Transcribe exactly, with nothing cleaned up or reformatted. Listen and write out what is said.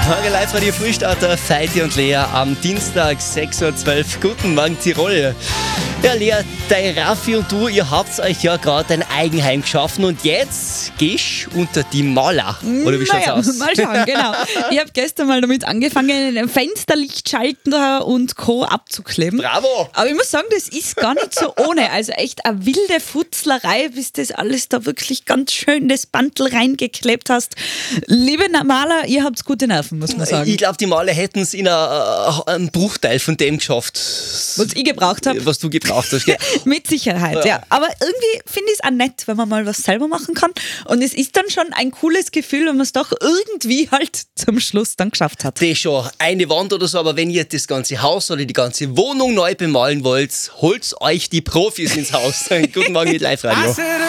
Morgen Live-Radio Frühstarter, Feiti und Lea am Dienstag, sechs Uhr zwölf. Guten Morgen, Tirol. Ja, Lea, der Raffi und du, ihr habt euch ja gerade ein Eigenheim geschaffen und jetzt gehst du unter die Maler. Oder wie schaut's naja, aus? Mal schauen, genau. Ich habe gestern mal damit angefangen, ein Fensterlichtschalter und Co. abzukleben. Bravo! Aber ich muss sagen, das ist gar nicht so ohne. Also echt eine wilde Futzlerei, bis das alles da wirklich ganz schön das Bandel reingeklebt hast. Liebe Maler, ihr habt gute Nerven, muss man sagen. Ich glaube, die Maler hätten es in a- einem Bruchteil von dem geschafft, Was ich gebraucht habe. was du gebraucht hast. Gell? Mit Sicherheit, ja. Ja. Aber irgendwie finde ich es auch nett, wenn man mal was selber machen kann. Und es ist dann schon ein cooles Gefühl, wenn man es doch irgendwie halt zum Schluss dann geschafft hat. Das schon eine Wand oder so, aber wenn ihr das ganze Haus oder die ganze Wohnung neu bemalen wollt, holt euch die Profis ins Haus. Guten Morgen mit Live-Radio.